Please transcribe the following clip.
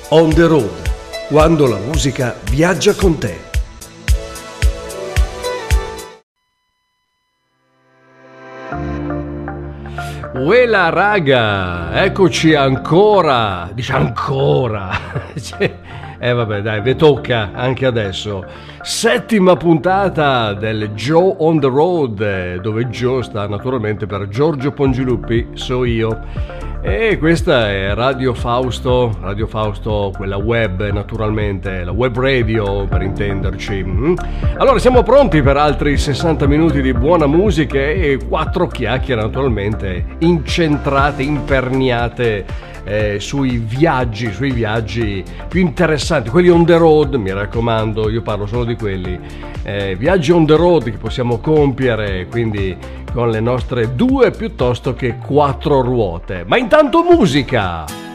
On the road, quando la musica viaggia con te. Uela raga, eccoci ancora, dice ancora, vabbè dai, vi tocca anche adesso. Settima puntata del Joe on the Road, dove Joe sta naturalmente per Giorgio Pongiluppi, so io. E questa è Radio Fausto, quella web naturalmente, la web radio per intenderci. Allora siamo pronti per altri 60 minuti di buona musica e 4 chiacchiere naturalmente incentrate, imperniate sui viaggi più interessanti, quelli on the road, mi raccomando, io parlo solo di quelli, viaggi on the road che possiamo compiere, quindi con le nostre 2 piuttosto che 4 ruote. Ma intanto musica!